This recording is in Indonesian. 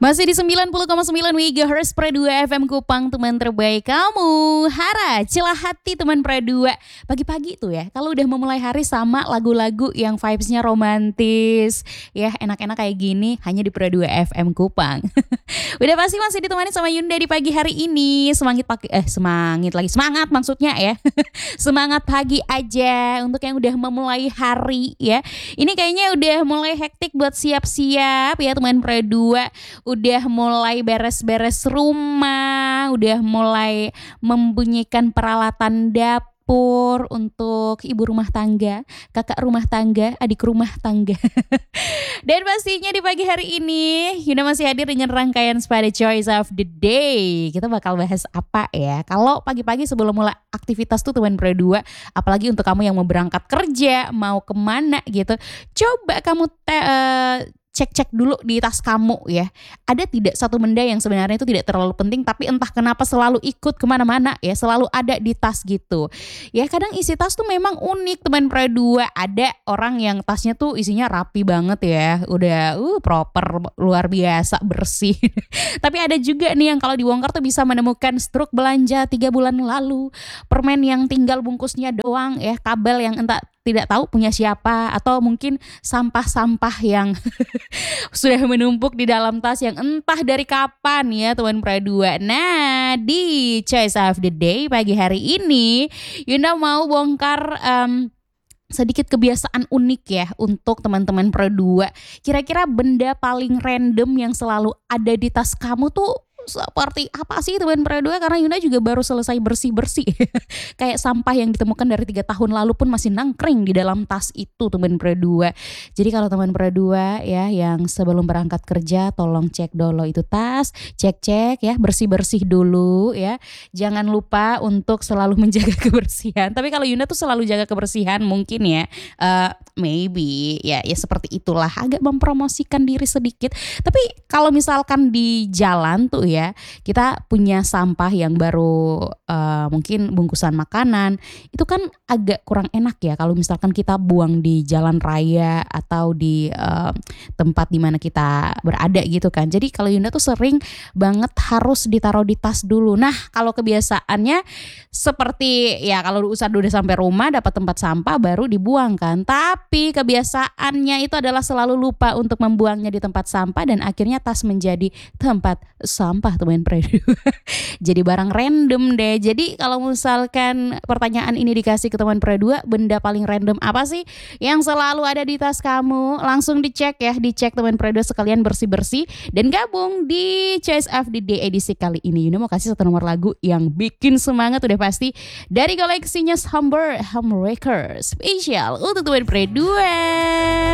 Masih di 90,9 MHz Pro 2 FM Kupang, teman terbaik kamu. Hara, celah hati teman Pro 2. Pagi-pagi tuh ya, kalau udah memulai hari sama lagu-lagu yang vibes-nya romantis. Ya, enak-enak kayak gini hanya di Pro 2 FM Kupang. Udah pasti masih ditemani sama Yunda di pagi hari ini. Semangat maksudnya ya. Semangat pagi aja untuk yang udah memulai hari ya. Ini kayaknya udah mulai hektik buat siap-siap ya teman Pro 2. Udah mulai beres-beres rumah, udah mulai membunyikan peralatan dapur untuk ibu rumah tangga, kakak rumah tangga, adik rumah tangga. Dan pastinya di pagi hari ini Yuna masih hadir dengan rangkaian Spada Choice of the Day. Kita bakal bahas apa ya? Kalau pagi-pagi sebelum mulai aktivitas tuh teman Pro 2, apalagi untuk kamu yang mau berangkat kerja, mau kemana gitu, coba kamu cek-cek dulu di tas kamu ya. Ada tidak satu benda yang sebenarnya itu tidak terlalu penting tapi entah kenapa selalu ikut kemana-mana ya. Selalu ada di tas gitu. Ya kadang isi tas tuh memang unik teman Pro 2. Ada orang yang tasnya tuh isinya rapi banget ya. Udah proper luar biasa bersih. Tapi ada juga nih yang kalau dibongkar tuh bisa menemukan struk belanja 3 bulan lalu. Permen yang tinggal bungkusnya doang ya. Kabel yang entah tidak tahu punya siapa, atau mungkin sampah-sampah yang sudah menumpuk di dalam tas yang entah dari kapan ya teman Pro 2. Nah di Choice of the Day pagi hari ini Yunda mau bongkar sedikit kebiasaan unik ya untuk teman-teman Pro 2. Kira-kira benda paling random yang selalu ada di tas kamu tuh seperti apa sih teman Pro 2? Karena Yuna juga baru selesai bersih-bersih. Kayak sampah yang ditemukan dari 3 tahun lalu pun masih nangkring di dalam tas itu teman Pro 2. Jadi kalau teman Pro 2 ya yang sebelum berangkat kerja tolong cek dulu itu tas, cek-cek ya, bersih-bersih dulu ya. Jangan lupa untuk selalu menjaga kebersihan. Tapi kalau Yuna tuh selalu jaga kebersihan mungkin ya. Maybe ya seperti itulah, agak mempromosikan diri sedikit. Tapi kalau misalkan di jalan tuh ya, kita punya sampah yang baru mungkin bungkusan makanan, itu kan agak kurang enak ya kalau misalkan kita buang di jalan raya atau di tempat dimana kita berada gitu kan. Jadi kalau Yunda tuh sering banget harus ditaruh di tas dulu. Nah kalau kebiasaannya seperti ya kalau udah sampai rumah dapat tempat sampah baru dibuang kan. Tapi kebiasaannya itu adalah selalu lupa untuk membuangnya di tempat sampah dan akhirnya tas menjadi tempat sampah teman Pro 2. Jadi barang random deh. Jadi kalau misalkan pertanyaan ini dikasih ke teman Pro 2, benda paling random apa sih yang selalu ada di tas kamu? Langsung dicek ya, dicek teman Pro 2 sekalian bersih-bersih dan gabung di Choice of the Day edisi kali ini. Yuna mau kasih satu nomor lagu yang bikin semangat udah pasti dari koleksinya Homewrecker spesial untuk teman Pro 2.